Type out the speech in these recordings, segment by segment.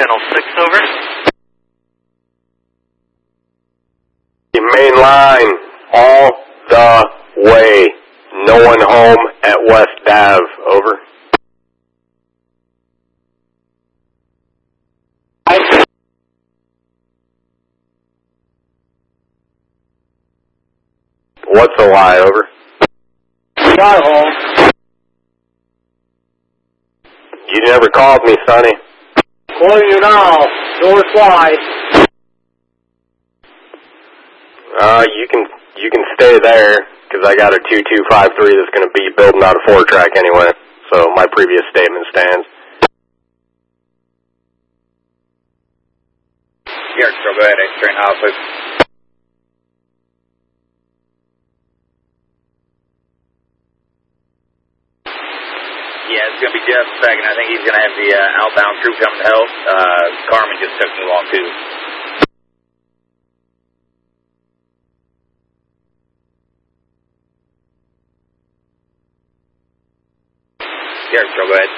Channel 6, over. The main line, all the way. No one home at West Ave, over. What's a lie, over? Got home. You never called me, Sonny. Calling you now. Doors wide. You can stay there, because I got a 2253 that's going to be building out a 4-track anyway. So my previous statement stands. Garrett, go ahead, X-Train Alpha. Yeah, it's going to be Jeff in a second. I think he's going to have the outbound crew coming to help. Carmen just took me along, too. Garrett, go ahead.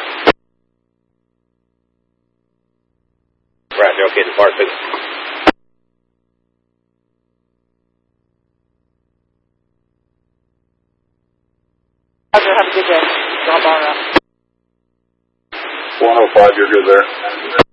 Roger, okay, the far signal. Roger, have a good day. Drop on out. 105, you're good there.